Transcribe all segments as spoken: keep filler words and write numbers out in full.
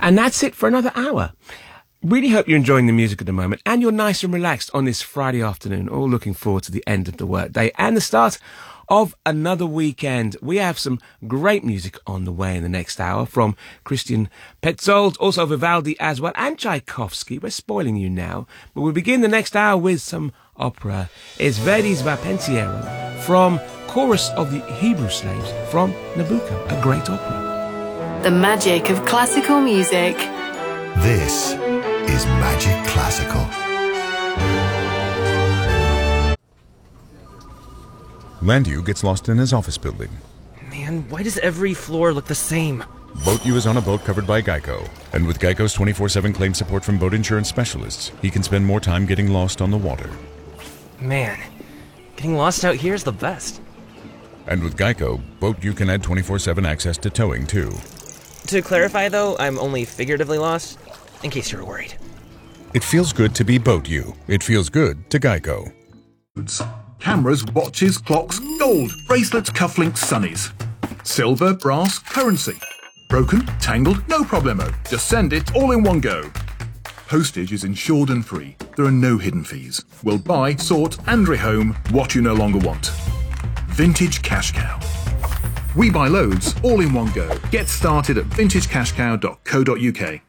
And that's it for another hour. Really hope you're enjoying the music at the moment and you're nice and relaxed on this Friday afternoon, all looking forward to the end of the workday and the start of another weekend. We have some great music on the way in the next hour from Christian Petzold, also Vivaldi as well, and Tchaikovsky. We're spoiling you now, but we'll begin the next hour with some opera. It's Verdi's Va Pensiero from Chorus of the Hebrew Slaves from Nabucco, a great opera. The magic of classical music. This is Magic Classical. Landu gets lost in his office building. Man, why does every floor look the same? Boat U is on a boat covered by Geico. And with Geico's twenty-four seven claim support from boat insurance specialists, he can spend more time getting lost on the water. Man, getting lost out here is the best. And with Geico, Boat U can add twenty-four seven access to towing, too. To clarify, though, I'm only figuratively lost, in case you're worried. It feels good to be Boat U. It feels good to Geico. Cameras, watches, clocks, gold, bracelets, cufflinks, sunnies. Silver, brass, currency. Broken, tangled, no problemo. Just send it all in one go. Postage is insured and free. There are no hidden fees. We'll buy, sort and rehome what you no longer want. Vintage Cash Cow. We buy loads all in one go. Get started at vintage cash cow dot co dot uk.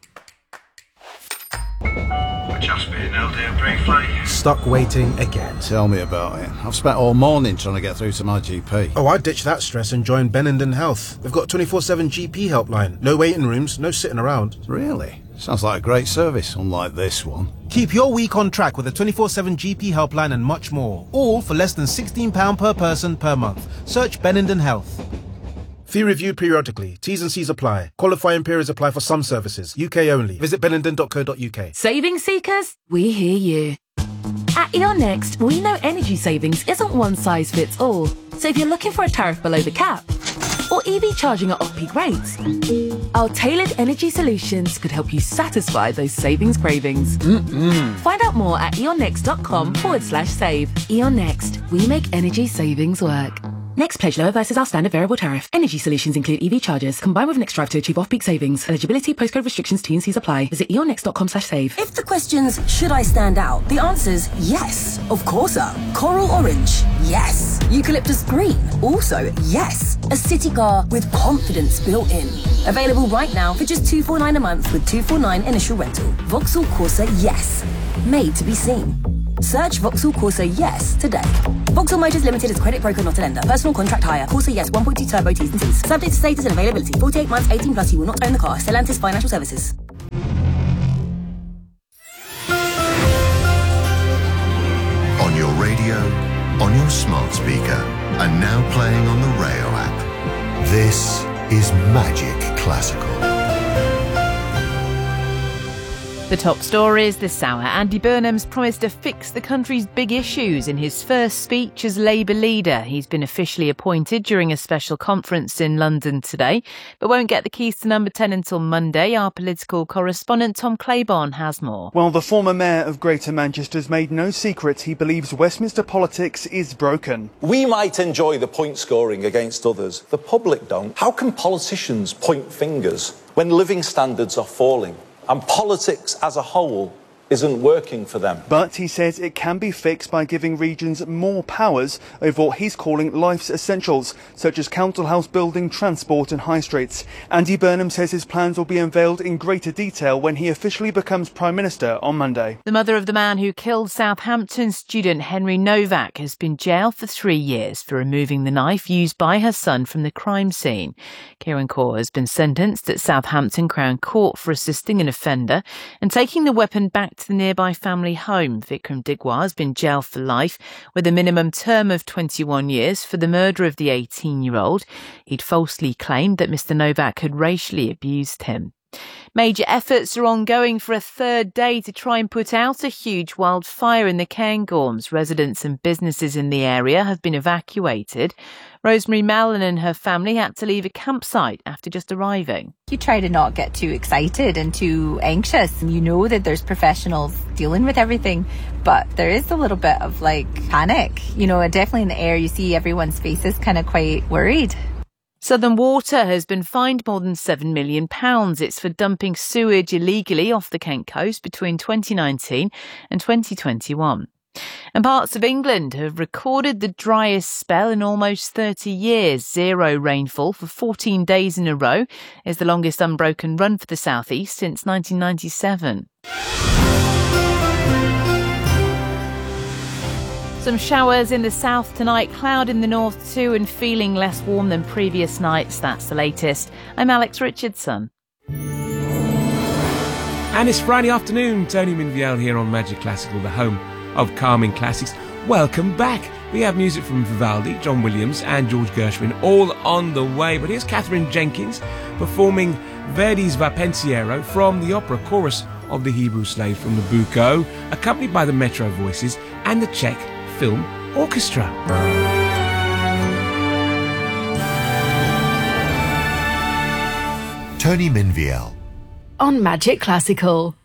Just been out there briefly. Stuck waiting again. Tell me about it. I've spent all morning trying to get through to my G P. Oh, I ditched that stress and joined Benenden Health. They've got twenty-four seven G P helpline. No waiting rooms, no sitting around. Really? Sounds like a great service, unlike this one. Keep your week on track with a twenty-four seven G P helpline and much more. All for less than sixteen pounds per person per month. Search Benenden Health. Fee reviewed periodically. T's and C's apply. Qualifying periods apply for some services. U K only. Visit benenden dot co dot uk. Saving seekers, we hear you. At E O N Next, we know energy savings isn't one size fits all. So if you're looking for a tariff below the cap, or E V charging at off-peak rates, our tailored energy solutions could help you satisfy those savings cravings. Mm-mm. Find out more at eonnext.com forward slash save. E O N Next, we make energy savings work. Next pledge lower versus our standard variable tariff. Energy solutions include E V chargers, combined with Next Drive to achieve off-peak savings. Eligibility, postcode restrictions, T and C's apply. Visit eonnext.com slash save. If the question's, should I stand out? The answer's yes, of course. Coral orange, yes. Eucalyptus green, also yes. A city car with confidence built in. Available right now for just two hundred forty-nine pounds a month with two hundred forty-nine pounds initial rental. Vauxhall Corsa Yes. Made to be seen. Search Vauxhall Corsa Yes today. Vauxhall Motors Limited is credit broker, not a lender. Personal contract hire. Corsa Yes one point two turbo T's and C's. Subject to status and availability. forty-eight months, eighteen plus. You will not own the car. Stellantis Financial Services. On your radio, on your smart speaker, and now playing on the Rayo app. This is Magic Classical. The top stories this hour. Andy Burnham's promised to fix the country's big issues in his first speech as Labour leader. He's been officially appointed during a special conference in London today, but won't get the keys to number ten until Monday. Our political correspondent Tom Claiborne has more. Well, the former mayor of Greater Manchester's made no secret he believes Westminster politics is broken. We might enjoy the point scoring against others. The public don't. How can politicians point fingers when living standards are falling? And politics as a whole isn't working for them. But he says it can be fixed by giving regions more powers over what he's calling life's essentials, such as council house building, transport and high streets. Andy Burnham says his plans will be unveiled in greater detail when he officially becomes Prime Minister on Monday. The mother of the man who killed Southampton student Henry Novak has been jailed for three years for removing the knife used by her son from the crime scene. Kieran Kaur has been sentenced at Southampton Crown Court for assisting an offender and taking the weapon back to the nearby family home. Vikram Digwar has been jailed for life with a minimum term of twenty-one years for the murder of the eighteen-year-old. He'd falsely claimed that Mister Novak had racially abused him. Major efforts are ongoing for a third day to try and put out a huge wildfire in the Cairngorms. Residents and businesses in the area have been evacuated. Rosemary Mallon and her family had to leave a campsite after just arriving. You try to not get too excited and too anxious. You know that there's professionals dealing with everything, but there is a little bit of like panic. You know, definitely in the air you see everyone's faces kind of quite worried. Southern Water has been fined more than seven million pounds. It's for dumping sewage illegally off the Kent coast between twenty nineteen and twenty twenty-one. And parts of England have recorded the driest spell in almost thirty years. Zero rainfall for fourteen days in a row is the longest unbroken run for the southeast since nineteen ninety-seven. Some showers in the south tonight, cloud in the north too, and feeling less warm than previous nights. That's the latest. I'm Alex Richardson. And it's Friday afternoon. Tony Minviel here on Magic Classical, the home of calming classics. Welcome back. We have music from Vivaldi, John Williams and George Gershwin all on the way. But here's Katherine Jenkins performing Verdi's Va Pensiero from the opera chorus of The Hebrew Slave from Nabucco, accompanied by the Metro Voices and the Czech Film Orchestra. Tony Minviel On Magic Classical.